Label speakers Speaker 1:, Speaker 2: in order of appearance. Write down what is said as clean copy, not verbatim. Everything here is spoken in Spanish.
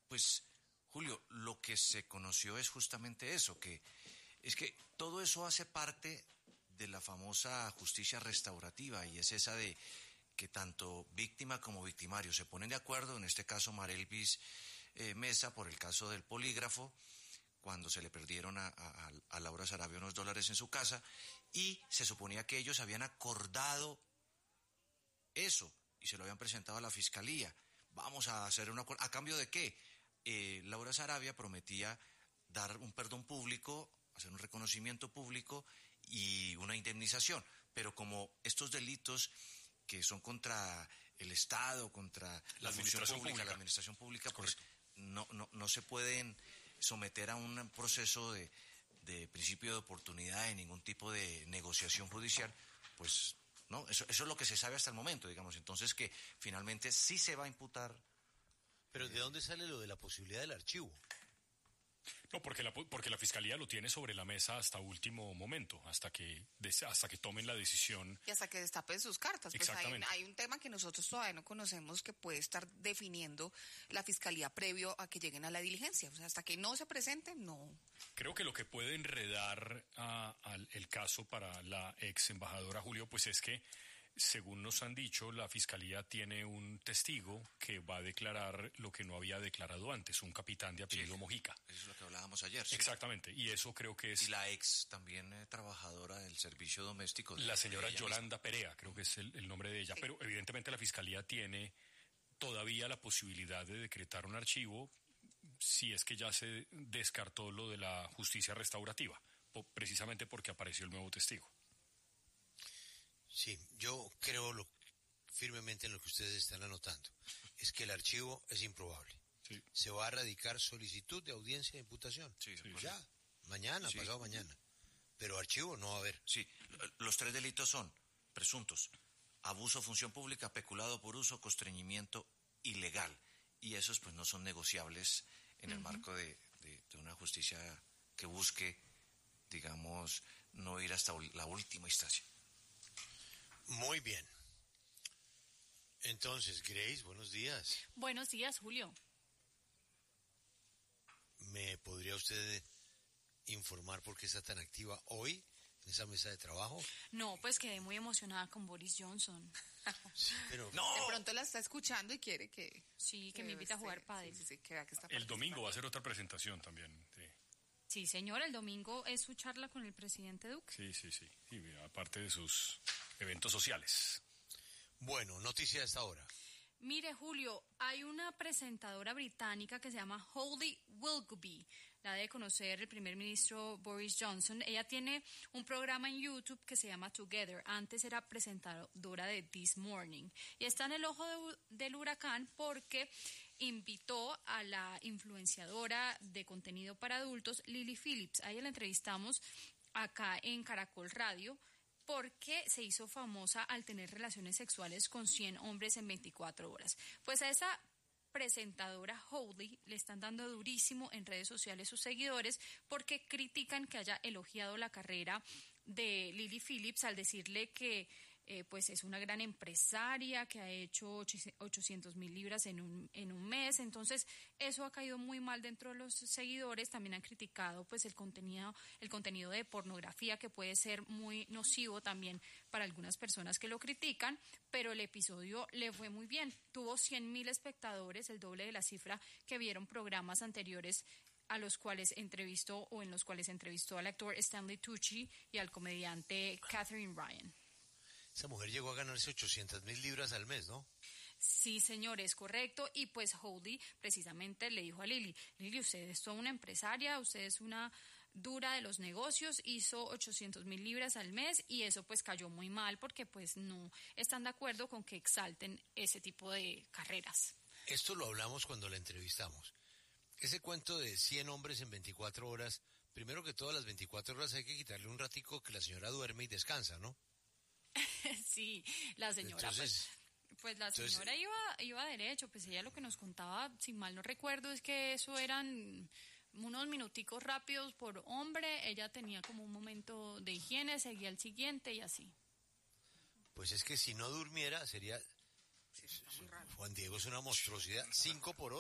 Speaker 1: Pues, Julio, lo que se conoció es justamente eso, que es que todo eso hace parte de la famosa justicia restaurativa, y es esa de que tanto víctima como victimario se ponen de acuerdo, en este caso Marelvis Mesa, por el caso del polígrafo, cuando se le perdieron a Laura Sarabia unos dólares en su casa, y se suponía que ellos habían acordado eso, y se lo habían presentado a la fiscalía. Vamos a hacer un acuerdo. ¿A cambio de qué? Laura Sarabia prometía dar un perdón público, hacer un reconocimiento público y una indemnización, pero como estos delitos que son contra el Estado, contra la función pública, la administración pública, pues no se pueden someter a un proceso de principio de oportunidad, de ningún tipo de negociación judicial, pues no, eso es lo que se sabe hasta el momento, digamos. Entonces que finalmente sí se va a imputar.
Speaker 2: Pero ¿de dónde sale lo de la posibilidad del archivo?
Speaker 3: No, porque la Fiscalía lo tiene sobre la mesa hasta último momento, hasta que tomen la decisión.
Speaker 4: Y hasta que destapen sus cartas. Pues hay un tema que nosotros todavía no conocemos que puede estar definiendo la Fiscalía previo a que lleguen a la diligencia. O sea, hasta que no se presenten, no.
Speaker 3: Creo que lo que puede enredar el caso para la ex embajadora Julio, pues es que, según nos han dicho, la Fiscalía tiene un testigo que va a declarar lo que no había declarado antes, un capitán de apellido Mojica.
Speaker 1: Eso es lo que hablábamos ayer. Sí.
Speaker 3: Exactamente, y eso creo que es...
Speaker 1: Y la ex también trabajadora del servicio doméstico.
Speaker 3: La señora Yolanda Perea, creo que es el nombre de ella, sí. Pero evidentemente la Fiscalía tiene todavía la posibilidad de decretar un archivo si es que ya se descartó lo de la justicia restaurativa, precisamente porque apareció el nuevo testigo.
Speaker 2: Sí, yo creo firmemente en lo que ustedes están anotando. Es que el archivo es improbable. Sí. Se va a radicar solicitud de audiencia de imputación.
Speaker 1: Sí,
Speaker 2: ya, mañana, sí. Pasado mañana. Pero archivo no va a haber.
Speaker 1: Sí, los 3 delitos son presuntos: abuso, función pública, peculado por uso, constreñimiento ilegal. Y esos pues no son negociables en el marco de una justicia que busque, digamos, no ir hasta la última instancia.
Speaker 2: Muy bien. Entonces, Grace, buenos días.
Speaker 5: Buenos días, Julio.
Speaker 2: ¿Me podría usted informar por qué está tan activa hoy en esa mesa de trabajo?
Speaker 5: No, pues quedé muy emocionada con Boris Johnson.
Speaker 2: Sí, pero...
Speaker 4: ¡No! De pronto la está escuchando y quiere que...
Speaker 5: Sí, que me invita a jugar pádel.
Speaker 4: Sí, que vea que está
Speaker 3: el domingo va a ser otra presentación también, sí.
Speaker 5: Sí, señora, el domingo es su charla con el presidente Duque.
Speaker 3: Sí, y aparte de sus eventos sociales.
Speaker 2: Bueno, noticia de esta hora.
Speaker 5: Mire, Julio, hay una presentadora británica que se llama Holly Willoughby. La debe conocer el primer ministro Boris Johnson. Ella tiene un programa en YouTube que se llama Together. Antes era presentadora de This Morning. Y está en el ojo del huracán porque invitó a la influenciadora de contenido para adultos, Lily Phillips. A ella la entrevistamos acá en Caracol Radio, porque se hizo famosa al tener relaciones sexuales con 100 hombres en 24 horas. Pues a esa presentadora Holly le están dando durísimo en redes sociales sus seguidores porque critican que haya elogiado la carrera de Lily Phillips al decirle que pues es una gran empresaria, que ha hecho 800,000 libras en un mes. Entonces eso ha caído muy mal dentro de los seguidores. También han criticado pues el contenido de pornografía, que puede ser muy nocivo también para algunas personas que lo critican, pero el episodio le fue muy bien. Tuvo 100,000 espectadores, el doble de la cifra que vieron programas anteriores a los cuales entrevistó al actor Stanley Tucci y al comediante Katherine Ryan.
Speaker 2: Esa mujer llegó a ganarse 800,000 libras al mes, ¿no?
Speaker 5: Sí, señor, es correcto. Y pues Holly precisamente le dijo a Lily, usted es toda una empresaria, usted es una dura de los negocios, hizo 800,000 libras al mes, y eso pues cayó muy mal porque pues no están de acuerdo con que exalten ese tipo de carreras.
Speaker 2: Esto lo hablamos cuando la entrevistamos. Ese cuento de 100 hombres en 24 horas, primero que todas las 24 horas hay que quitarle un ratico que la señora duerme y descansa, ¿no?
Speaker 5: Sí, la señora
Speaker 2: entonces,
Speaker 5: pues la señora iba derecho, pues ella lo que nos contaba, si mal no recuerdo, es que eso eran unos minuticos rápidos por hombre. Ella tenía como un momento de higiene, seguía al siguiente y así.
Speaker 2: Pues es que si no durmiera sería...
Speaker 4: Sí, está muy raro.
Speaker 2: Juan Diego es una monstruosidad, 5 por hora.